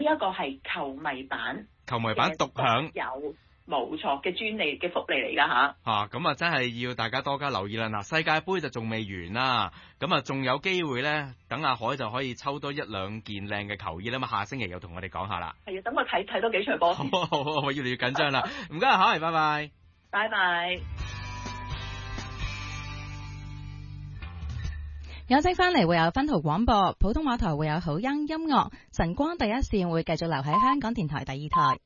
一個係球迷版獨享有冇錯嘅專利嘅福利嚟㗎嚇。 咁啊真係要大家多加留意啦。嗱，世界盃就仲未完啦，咁啊仲有機會咧，等阿海就可以抽多1-2件靚嘅球衣啦嘛。下星期又同我哋講下啦。 係啊，等我睇多幾場波。 好，我越嚟越緊張啦。唔該，海，拜拜。 拜拜。 休息翻嚟會有分途廣播，普通話台會有好音樂，晨光第一線會繼續留喺香港電台第2台。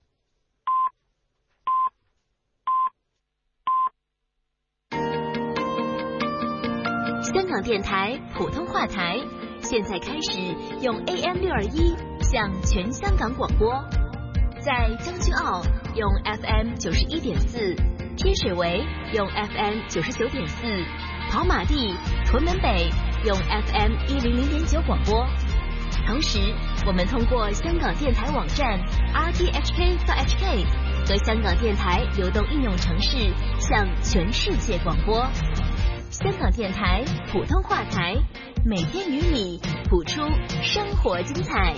香港電台普通話台現在開始用 AM621 向全香港廣播，在將軍澳用 FM 91.4，天水圍用 FM 99.4，跑馬地、屯門北用 FM 100.9廣播。同時，我們通過香港電台網站 RTHK.HK 和香港電台流動應用程式向全世界廣播。香港電台普通話台，每天與你譜出生活精彩。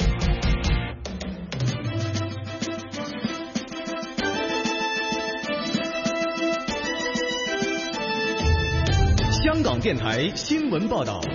香港電台新聞報道。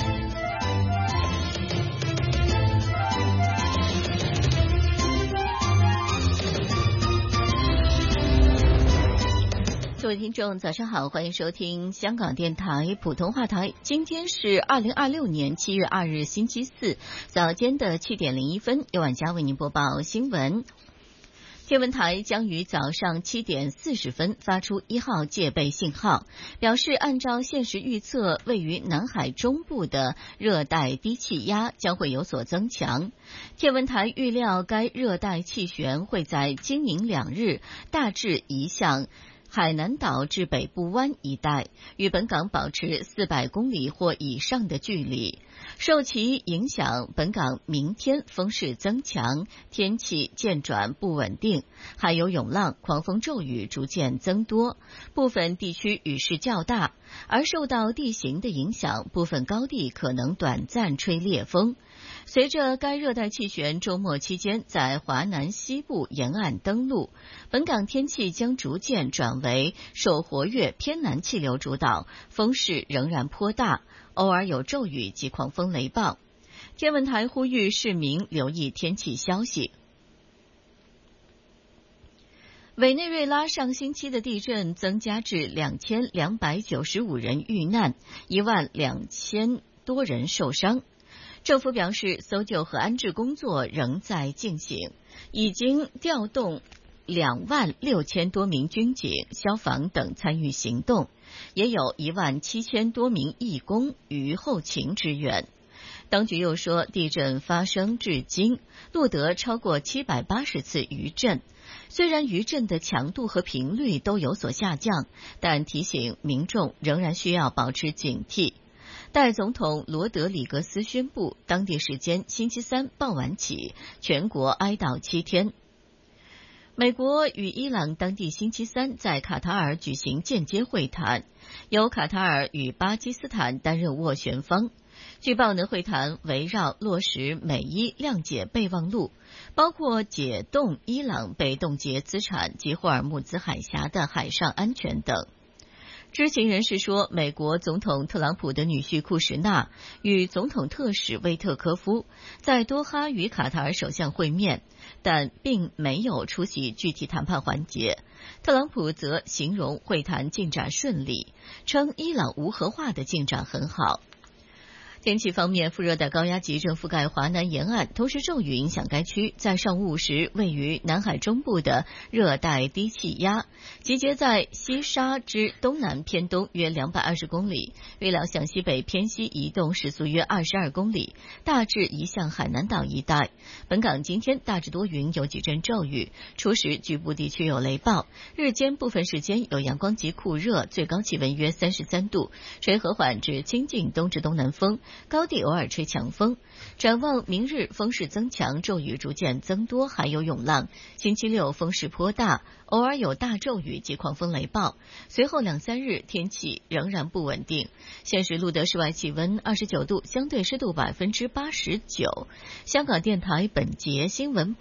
各位听众早上好，欢迎收听香港电台普通话台。今天是2026年7月2日星期四，早间的7点01分，由晚佳为您播报新闻。天文台将于早上7点40分发出1号戒备信号，表示按照现时预测，位于南海中部的热带低气压将会有所增强。天文台预料该热带气旋会在今明2日大致移向海南岛至北部湾一带，与本港保持400公里或以上的距离。受其影响，本港明天风势增强，天气渐转不稳定，海有涌浪，狂风骤雨逐渐增多，部分地区雨势较大。而受到地形的影响，部分高地可能短暂吹烈风。随着该热带气旋周末期间在华南西部沿岸登陆，本港天气将逐渐转为受活跃偏南气流主导，风势仍然颇大，偶尔有骤雨及狂风雷暴。天文台呼吁市民留意天气消息。委内瑞拉上星期的地震增加至2295人遇难，12000多人受伤。政府表示，搜救和安置工作仍在进行，已经调动26000多名军警、消防等参与行动，也有17000多名义工于后勤支援。当局又说，地震发生至今，录得超过780次余震。虽然余震的强度和频率都有所下降，但提醒民众仍然需要保持警惕。代总统罗德里格斯宣布，当地时间星期三傍晚起，全国哀悼7天。美国与伊朗当地星期三在卡塔尔举行间接会谈，由卡塔尔与巴基斯坦担任斡旋方。据报呢，会谈围绕落实美伊谅解备忘录，包括解冻伊朗被冻结资产及霍尔木兹海峡的海上安全等。知情人士说，美国总统特朗普的女婿库什纳与总统特使威特科夫在多哈与卡塔尔首相会面，但并没有出席具体谈判环节。特朗普则形容会谈进展顺利，称伊朗无核化的进展很好。天气方面，副热带高压脊正覆盖华南沿岸，同时骤雨影响该区。在上午5时，位于南海中部的热带低气压集结在西沙之东南偏东约220公里，预料向西北偏西移动，时速约22公里，大致移向海南岛一带。本港今天大致多云，有几阵骤雨，初时局部地区有雷暴，日间部分时间有阳光及酷热，最高气温约33度，吹和缓至清劲东至东南风，高地偶尔吹强风。展望明日风势增强，骤雨逐渐增多，还有涌浪。星期六风势颇大，偶尔有大骤雨及狂风雷暴。随后2-3日天气仍然不稳定。现时录得室外气温29度，相对湿度89%。香港电台本节新闻